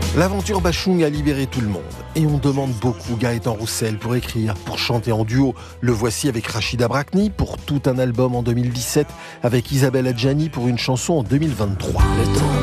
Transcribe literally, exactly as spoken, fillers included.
L'aventure Bachung a libéré tout le monde. Et on demande beaucoup Gaëtan Roussel pour écrire, pour chanter en duo. Le voici avec Rachida Brakni pour tout un album en deux mille dix-sept, avec Isabelle Adjani pour une chanson en deux mille vingt-trois.